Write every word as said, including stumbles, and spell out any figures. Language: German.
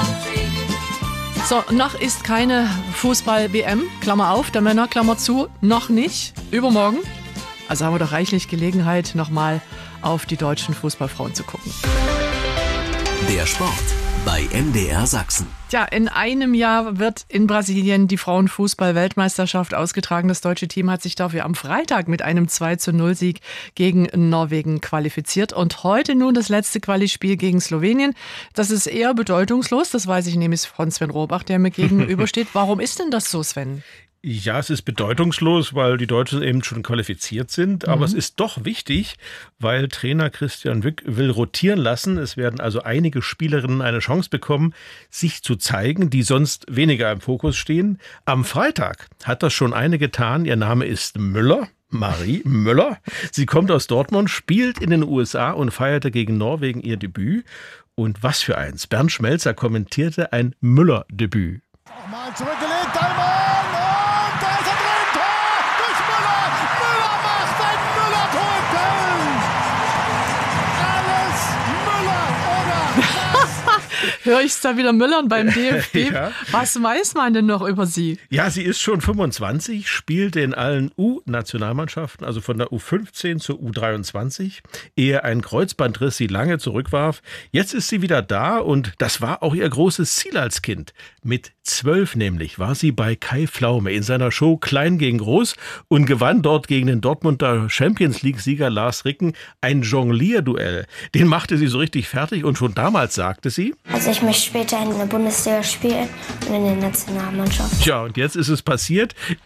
So, noch ist keine Fußball-W M, Klammer auf, der Männer, Klammer zu, noch nicht, übermorgen. Also haben wir doch reichlich Gelegenheit, nochmal auf die deutschen Fußballfrauen zu gucken. Der Sport bei M D R Sachsen. Tja, in einem Jahr wird in Brasilien die Frauenfußball-Weltmeisterschaft ausgetragen. Das deutsche Team hat sich dafür am Freitag mit einem zwei zu null Sieg gegen Norwegen qualifiziert. Und heute nun das letzte Quali-Spiel gegen Slowenien. Das ist eher bedeutungslos, das weiß ich nämlich von Sven Rohrbach, der mir gegenübersteht. Warum ist denn das so, Sven? Ja, es ist bedeutungslos, weil die Deutschen eben schon qualifiziert sind. Aber mhm. es ist doch wichtig, weil Trainer Christian Wück will rotieren lassen. Es werden also einige Spielerinnen eine Chance bekommen, sich zu zeigen, die sonst weniger im Fokus stehen. Am Freitag hat das schon eine getan. Ihr Name ist Müller. Marie Müller. Sie kommt aus Dortmund, spielt in den U S A und feierte gegen Norwegen ihr Debüt. Und was für eins. Bernd Schmelzer kommentierte ein Müller-Debüt. Mal zurückgelegt, einmal. Höre ich es da wieder Müllern beim D F B? Ja. Was weiß man denn noch über sie? Ja, sie ist schon fünfundzwanzig, spielte in allen U-Nationalmannschaften, also von der U fünfzehn zur U dreiundzwanzig, ehe ein Kreuzbandriss sie lange zurückwarf. Jetzt ist sie wieder da und das war auch ihr großes Ziel als Kind. Mit zwölf nämlich war sie bei Kai Pflaume in seiner Show Klein gegen Groß und gewann dort gegen den Dortmunder Champions-League-Sieger Lars Ricken ein Jonglierduell. Den machte sie so richtig fertig und schon damals sagte sie: Also ich möchte später in der Bundesliga spielen und in der Nationalmannschaft. Tja, und jetzt ist es passiert.